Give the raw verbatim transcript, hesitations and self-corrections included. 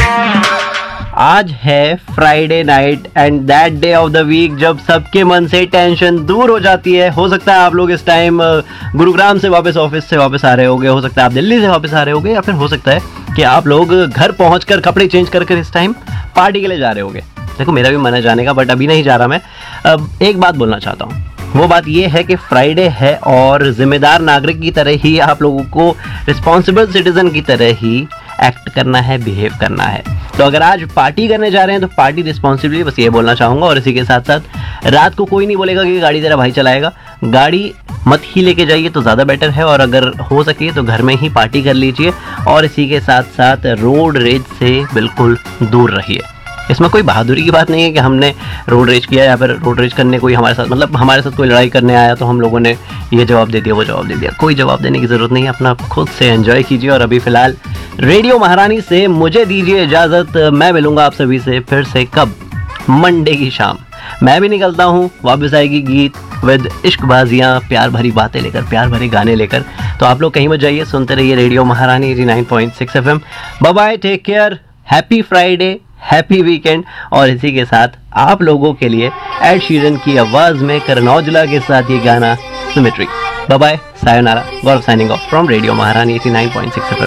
आज है Friday night and that day of the week जब सबके मन से टेंशन दूर हो जाती है। हो सकता है आप लोग इस टाइम गुरुग्राम से वापस ऑफिस से वापस आ रहे होगे, हो सकता है आप दिल्ली से वापस आ रहे होगे, या फिर हो सकता है कि आप लोग घर पहुंचकर कपड़े चेंज कर कर इस टाइम पार्टी के लिए जा रहे होगे। देखो मेरा भी मन है जाने का, बट अभी नहीं जा रहा मैं। अब एक बात बोलना चाहता हूँ, वो बात ये है कि फ्राइडे है और जिम्मेदार नागरिक की तरह ही आप लोगों को रिस्पॉन्सिबल सिटीजन की तरह ही एक्ट करना है, बिहेव करना है। तो अगर आज पार्टी करने जा रहे हैं तो पार्टी रिस्पॉन्सिबली, बस ये बोलना चाहूँगा। और इसी के साथ साथ रात को कोई नहीं बोलेगा कि गाड़ी तेरा भाई चलाएगा, गाड़ी मत ही लेके जाइए तो ज़्यादा बेटर है। और अगर हो सके तो घर में ही पार्टी कर लीजिए और इसी के साथ साथ रोड रेज से बिल्कुल दूर रहिए। इसमें कोई बहादुरी की बात नहीं है कि हमने रोड रेज किया या फिर रोड रेज करने कोई हमारे साथ, मतलब हमारे साथ कोई लड़ाई करने आया तो हम लोगों ने ये जवाब दे दिया, वो जवाब दे दिया। कोई जवाब देने की ज़रूरत नहीं है, अपना खुद से एंजॉय कीजिए। और अभी फ़िलहाल रेडियो महारानी से मुझे दीजिए इजाज़त। मैं मिलूँगा आप सभी से फिर से कब? मंडे की शाम। मैं भी निकलता हूँ, वापस आएगी गीत विद इश्कबाजियाँ, प्यार भरी बातें लेकर, प्यार भरे गाने लेकर। तो आप लोग कहीं मत जाइए, सुनते रहिए रेडियो महारानी eighty nine point six F M. Bye bye, take care, happy Friday, happy weekend. और इसी के साथ आप लोगों के लिए एड शीरन की आवाज में करण औजला के साथ ये गाना symmetry. Bye bye, sayonara, Gaurav signing off from radio महारानी eighty nine point six F M.